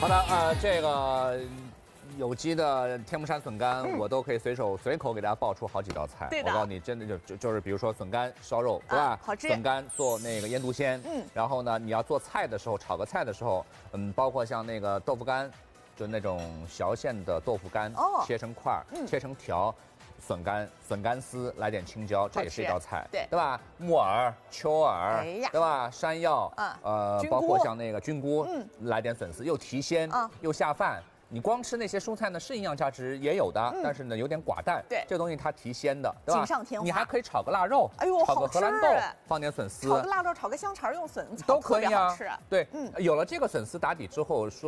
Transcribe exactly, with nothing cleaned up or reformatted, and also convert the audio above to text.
好的，呃，这个有机的天目山笋干，嗯、我都可以随手随口给大家爆出好几道菜。 对的， 我告诉你，真的就就就是比如说笋干烧肉，对吧？ 啊、好吃。 笋干做那个腌笃鲜， 嗯， 然后呢，你要做菜的时候，炒个菜的时候，嗯，包括像那个豆腐干，就那种小馅的豆腐干，哦，切成块儿，嗯、切成条。笋干、笋干丝，来点青椒，这也是一道菜， 对对吧？木耳、秋耳，哎呀，对吧？山药，啊，呃，包括像那个菌菇，嗯，来点笋丝，又提鲜，啊，又下饭。你光吃那些蔬菜呢，是营养价值也有的，嗯、但是呢有点寡淡。 对， 这东西它提鲜的，对吧？ 锦上添花。 你还可以炒个腊肉， 哎呦， 炒个荷兰豆，放点笋丝， 炒个腊肉，炒个香肠，用笋都可以啊。 吃。 对，嗯，有了这个笋丝打底之后，说。